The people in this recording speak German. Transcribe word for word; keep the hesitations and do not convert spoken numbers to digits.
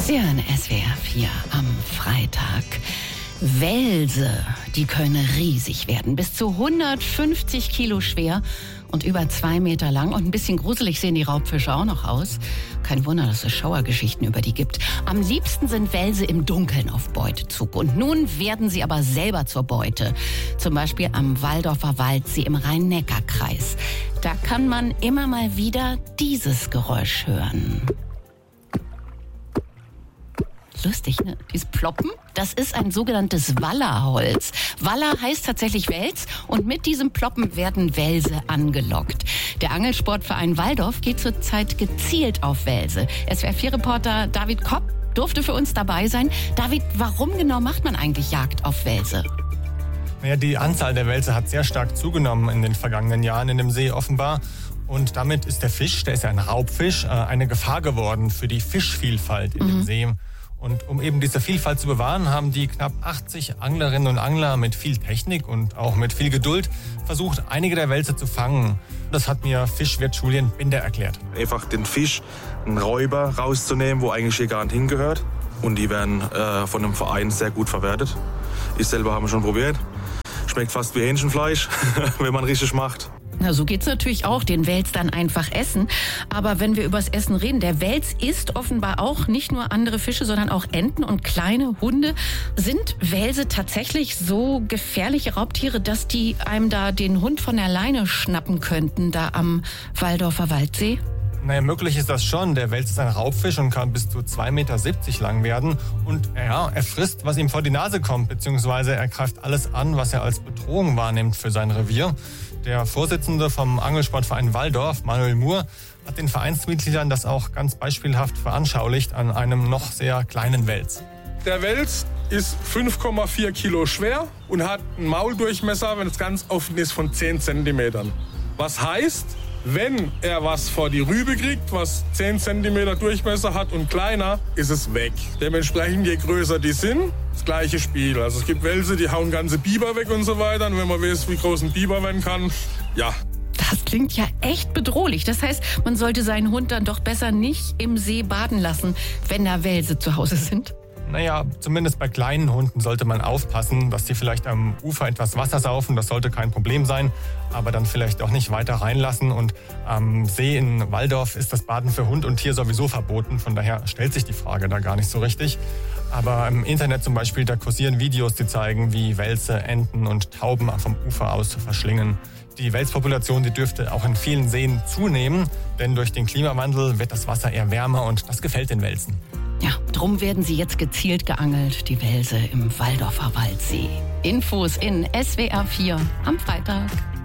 Sie hören S W R vier am Freitag. Welse, die können riesig werden, bis zu hundertfünfzig Kilo schwer und über zwei Meter lang. Und ein bisschen gruselig sehen die Raubfische auch noch aus. Kein Wunder, dass es Schauergeschichten über die gibt. Am liebsten sind Welse im Dunkeln auf Beutezug. Und nun werden sie aber selber zur Beute. Zum Beispiel am Walldorfer Waldsee im Rhein-Neckar-Kreis. Da kann man immer mal wieder dieses Geräusch hören. Lustig, ne? Dieses Ploppen, das ist ein sogenanntes Wallerholz. Waller heißt tatsächlich Wels und mit diesem Ploppen werden Welse angelockt. Der Angelsportverein Walldorf geht zurzeit gezielt auf Welse. S W R vier Reporter David Kopp durfte für uns dabei sein. David, warum genau macht man eigentlich Jagd auf Welse? Naja, die Anzahl der Welse hat sehr stark zugenommen in den vergangenen Jahren in dem See offenbar. Und damit ist der Fisch, der ist ja ein Raubfisch, eine Gefahr geworden für die Fischvielfalt in mhm. dem See. Und um eben diese Vielfalt zu bewahren, haben die knapp achtzig Anglerinnen und Angler mit viel Technik und auch mit viel Geduld versucht, einige der Welse zu fangen. Das hat mir Fischwirt Julian Binder erklärt. Einfach den Fisch, einen Räuber rauszunehmen, wo eigentlich hier gar nicht hingehört. Und die werden äh, von einem Verein sehr gut verwertet. Ich selber habe schon probiert. Schmeckt fast wie Hähnchenfleisch, wenn man richtig macht. Na, so geht's natürlich auch, den Wels dann einfach essen. Aber wenn wir übers Essen reden, der Wels isst offenbar auch nicht nur andere Fische, sondern auch Enten und kleine Hunde. Sind Welse tatsächlich so gefährliche Raubtiere, dass die einem da den Hund von der Leine schnappen könnten, da am Walldorfer Waldsee? Naja, möglich ist das schon. Der Wels ist ein Raubfisch und kann bis zu zwei Meter siebzig lang werden. Und ja, er frisst, was ihm vor die Nase kommt, beziehungsweise er greift alles an, was er als Bedrohung wahrnimmt für sein Revier. Der Vorsitzende vom Angelsportverein Walldorf, Manuel Moore, hat den Vereinsmitgliedern das auch ganz beispielhaft veranschaulicht an einem noch sehr kleinen Wels. Der Wels ist fünf Komma vier Kilo schwer und hat einen Mauldurchmesser, wenn es ganz offen ist, von zehn Zentimetern. Was heißt, wenn er was vor die Rübe kriegt, was zehn Zentimeter Durchmesser hat und kleiner, ist es weg. Dementsprechend, je größer die sind, das gleiche Spiel. Also es gibt Welse, die hauen ganze Biber weg und so weiter. Und wenn man weiß, wie groß ein Biber werden kann, ja. Das klingt ja echt bedrohlich. Das heißt, man sollte seinen Hund dann doch besser nicht im See baden lassen, wenn da Welse zu Hause sind. Naja, zumindest bei kleinen Hunden sollte man aufpassen, dass sie vielleicht am Ufer etwas Wasser saufen. Das sollte kein Problem sein, aber dann vielleicht auch nicht weiter reinlassen. Und am See in Walldorf ist das Baden für Hund und Tier sowieso verboten. Von daher stellt sich die Frage da gar nicht so richtig. Aber im Internet zum Beispiel, da kursieren Videos, die zeigen, wie Welse, Enten und Tauben vom Ufer aus verschlingen. Die Welspopulation, die dürfte auch in vielen Seen zunehmen, denn durch den Klimawandel wird das Wasser eher wärmer und das gefällt den Welsen. Ja, drum werden sie jetzt gezielt geangelt, die Welse im Walldorfer Waldsee. Infos in S W R vier am Freitag.